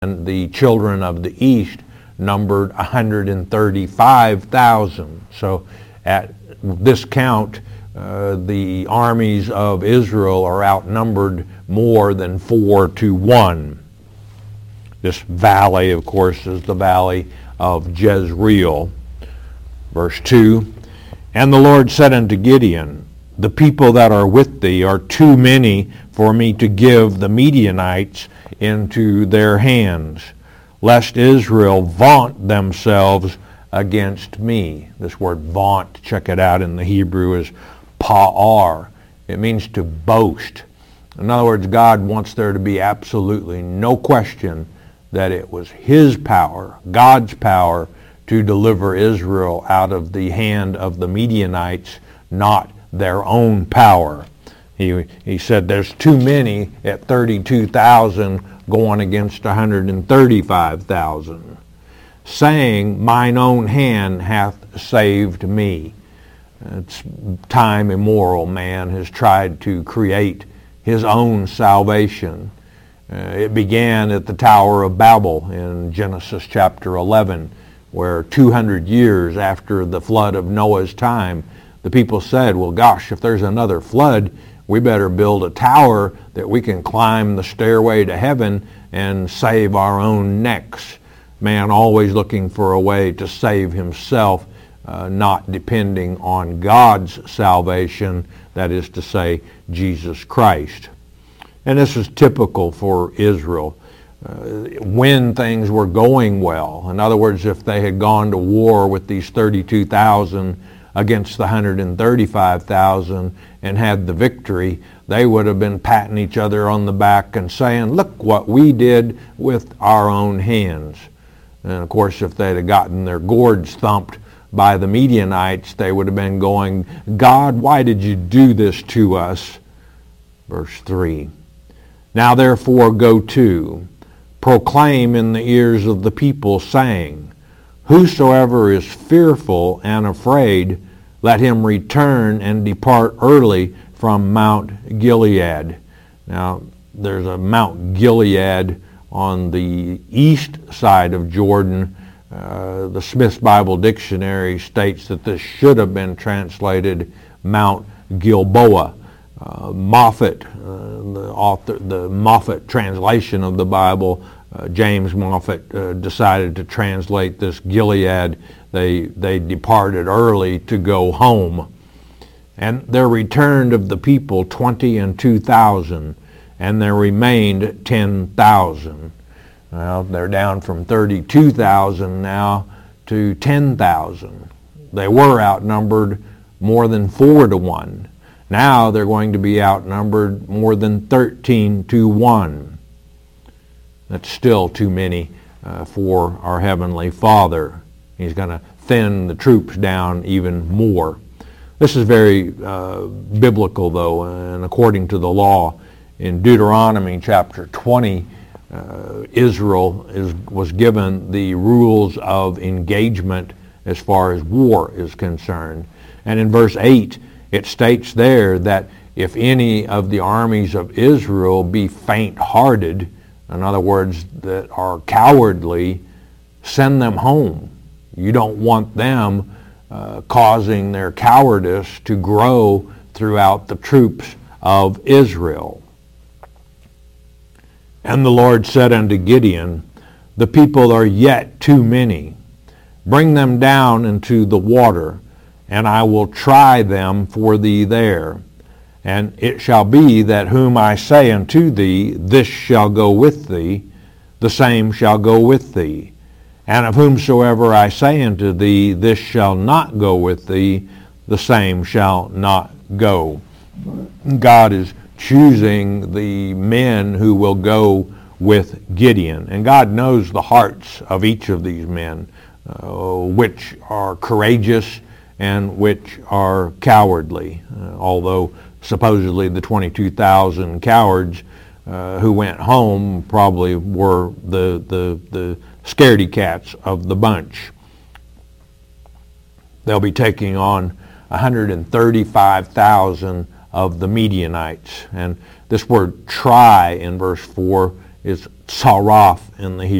and the children of the east numbered 135,000. So at this count, the armies of Israel are outnumbered more than 4-1. This valley, of course, is the valley of Jezreel. Verse 2, And the Lord said unto Gideon, The people that are with thee are too many for me to give the Midianites into their hands, lest Israel vaunt themselves against me. This word vaunt, check it out in the Hebrew, is pa'ar. It means to boast. In other words, God wants there to be absolutely no question that it was His power, God's power, to deliver Israel out of the hand of the Midianites, not their own power. He said there's too many at 32,000 going against 135,000, saying, Mine own hand hath saved me. It's time immemorial man has tried to create his own salvation. It began at the Tower of Babel in Genesis chapter 11, where 200 years after the flood of Noah's time, the people said, well, gosh, if there's another flood, we better build a tower that we can climb the stairway to heaven and save our own necks. Man always looking for a way to save himself, not depending on God's salvation, that is to say, Jesus Christ. And this is typical for Israel. When things were going well, in other words, if they had gone to war with these 32,000 against the 135,000 and had the victory, they would have been patting each other on the back and saying, look what we did with our own hands. And of course, if they'd have gotten their gourds thumped by the Midianites, they would have been going, God, why did you do this to us? Verse 3. Now therefore go to, proclaim in the ears of the people, saying, Whosoever is fearful and afraid, let him return and depart early from Mount Gilead. Now, there's a Mount Gilead on the east side of Jordan. The Smith's Bible Dictionary states that this should have been translated Mount Gilboa. Moffat, the Moffat translation of the Bible, James Moffat decided to translate this Gilead. They departed early to go home. And there returned of the people 22,000, and there remained 10,000. Well, they're down from 32,000 now to 10,000. They were outnumbered more than 4-1. Now they're going to be outnumbered more than 13-1. That's still too many for our Heavenly Father. He's going to thin the troops down even more. This is very biblical, though, and according to the law. In Deuteronomy chapter 20, Israel was given the rules of engagement as far as war is concerned. And in verse 8, it states there that if any of the armies of Israel be faint-hearted, in other words, that are cowardly, send them home. You don't want them causing their cowardice to grow throughout the troops of Israel. And the Lord said unto Gideon, The people are yet too many. Bring them down into the water, and I will try them for thee there. And it shall be that whom I say unto thee, this shall go with thee, the same shall go with thee. And of whomsoever I say unto thee, this shall not go with thee, the same shall not go. God is choosing the men who will go with Gideon. And God knows the hearts of each of these men, which are courageous and which are cowardly, although supposedly the 22,000 cowards who went home probably were the scaredy cats of the bunch. They'll be taking on 135,000 of the Midianites. And this word try in verse 4 It's Tzaroth in the Hebrew.